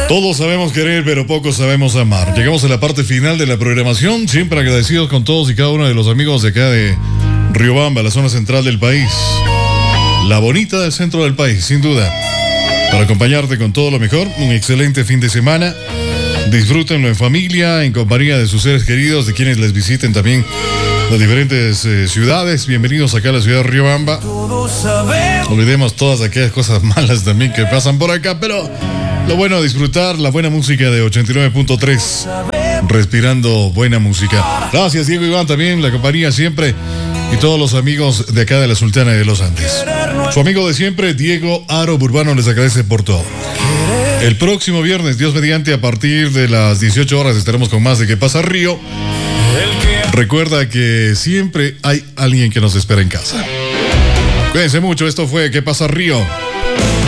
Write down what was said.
Todos sabemos querer, pero pocos sabemos amar. Llegamos a la parte final de la programación, siempre agradecidos con todos y cada uno de los amigos de acá de Riobamba, la zona central del país. La bonita del centro del país, sin duda. Para acompañarte con todo lo mejor, un excelente fin de semana. Disfrútenlo en familia, en compañía de sus seres queridos, de quienes les visiten también las diferentes ciudades. Bienvenidos acá a la ciudad de Riobamba. Olvidemos todas aquellas cosas malas también que pasan por acá, pero lo bueno, disfrutar la buena música de 89.3, respirando buena música. Gracias, Diego Iván, también, la compañía siempre, y todos los amigos de acá de la Sultana de los Andes. Su amigo de siempre, Diego Aro Burbano, les agradece por todo. El próximo viernes, Dios mediante, a partir de las 18 horas estaremos con más de ¿Qué pasa Río? Recuerda que siempre hay alguien que nos espera en casa. Cuídense mucho, esto fue ¿Qué pasa Río?